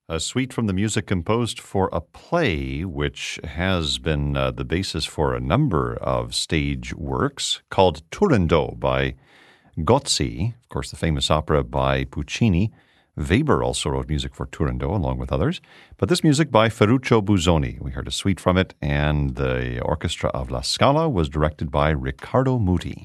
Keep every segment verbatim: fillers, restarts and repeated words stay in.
A suite from the music composed for a play which has been uh, the basis for a number of stage works called Turandot by Gozzi, of course, the famous opera by Puccini. Weber also wrote music for Turandot along with others. But this music by Ferruccio Busoni, we heard a suite from it, and the orchestra of La Scala was directed by Riccardo Muti.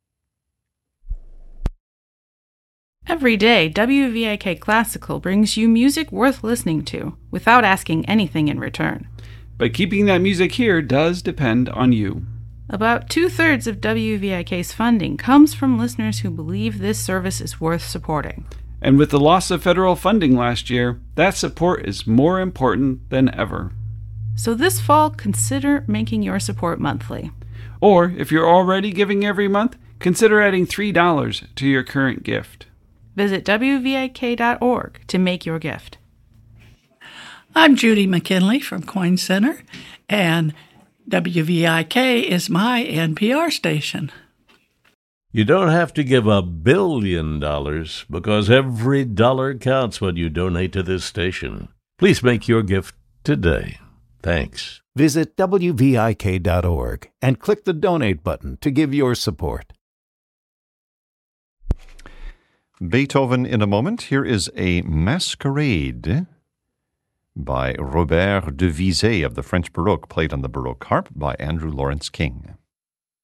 Every day, W V I K Classical brings you music worth listening to without asking anything in return. But keeping that music here does depend on you. About two-thirds of W V I K's funding comes from listeners who believe this service is worth supporting. And with the loss of federal funding last year, that support is more important than ever. So this fall, consider making your support monthly. Or, if you're already giving every month, consider adding three dollars to your current gift. Visit W V I K dot org to make your gift. I'm Judy McKinley from Coin Center, and W V I K is my N P R station. You don't have to give a billion dollars because every dollar counts when you donate to this station. Please make your gift today. Thanks. Visit W V I K dot org and click the donate button to give your support. Beethoven in a moment. Here is a Masquerade by Robert de Vizet of the French Baroque, played on the Baroque harp by Andrew Lawrence King.